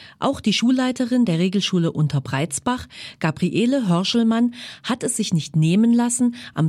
Auch die Schulleiterin der Regelschule Unterbreizbach, Gabriele Hörschelmann, hat es sich nicht nehmen lassen, am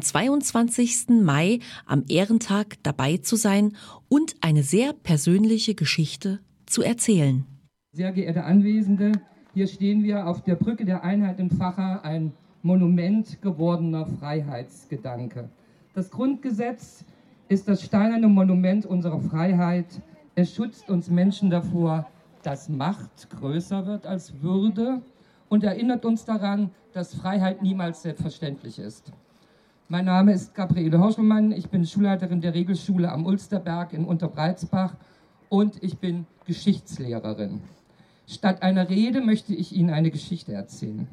22. Mai am Ehrentag dabei zu sein und eine sehr persönliche Geschichte zu erzählen. Sehr geehrte Anwesende, hier stehen wir auf der Brücke der Einheit in Vacha, ein Monument gewordener Freiheitsgedanke. Das Grundgesetz ist das steinerne Monument unserer Freiheit. Es schützt uns Menschen davor, dass Macht größer wird als Würde und erinnert uns daran, dass Freiheit niemals selbstverständlich ist. Mein Name ist Gabriele Hörschelmann, ich bin Schulleiterin der Regelschule am Ulsterberg in Unterbreizbach und ich bin Geschichtslehrerin. Statt einer Rede möchte ich Ihnen eine Geschichte erzählen.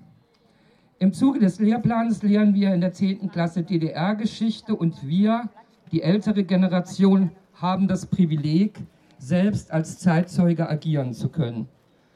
Im Zuge des Lehrplans lernen wir in der 10. Klasse DDR-Geschichte und wir, die ältere Generation, haben das Privileg, selbst als Zeitzeuge agieren zu können.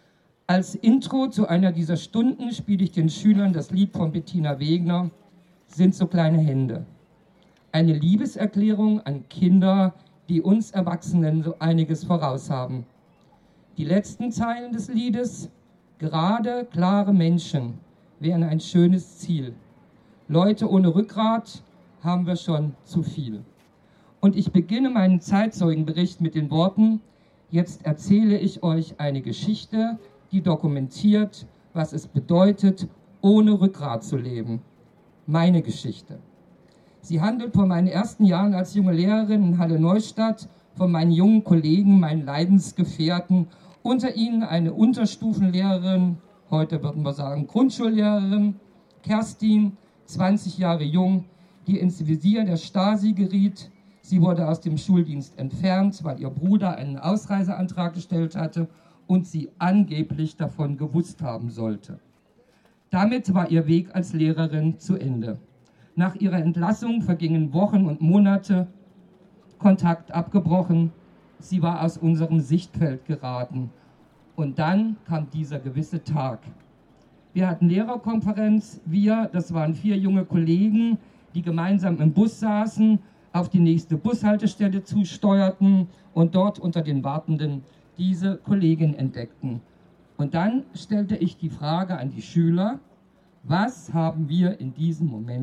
Als Intro zu einer dieser Stunden spiele ich den Schülern das Lied von Bettina Wegner, Sind so kleine Hände. Eine Liebeserklärung an Kinder, die uns Erwachsenen so einiges voraus haben. Die letzten Zeilen des Liedes: Gerade, klare Menschen wären ein schönes Ziel. Leute ohne Rückgrat haben wir schon zu viel. Und ich beginne meinen Zeitzeugenbericht mit den Worten: Jetzt erzähle ich euch eine Geschichte, die dokumentiert, was es bedeutet, ohne Rückgrat zu leben. Meine Geschichte. Sie handelt von meinen ersten Jahren als junge Lehrerin in Halle-Neustadt, von meinen jungen Kollegen, meinen Leidensgefährten, unter ihnen eine Unterstufenlehrerin, heute würden wir sagen Grundschullehrerin, Kerstin, 20 Jahre jung, die ins Visier der Stasi geriet. Sie wurde aus dem Schuldienst entfernt, weil ihr Bruder einen Ausreiseantrag gestellt hatte und sie angeblich davon gewusst haben sollte. Damit war ihr Weg als Lehrerin zu Ende. Nach ihrer Entlassung vergingen Wochen und Monate, Kontakt abgebrochen, sie war aus unserem Sichtfeld geraten. Und dann kam dieser gewisse Tag. Wir hatten Lehrerkonferenz, das waren 4 junge Kollegen, die gemeinsam im Bus saßen, auf die nächste Bushaltestelle zusteuerten und dort unter den Wartenden diese Kollegin entdeckten. Und dann stellte ich die Frage an die Schüler: Was haben wir in diesem Moment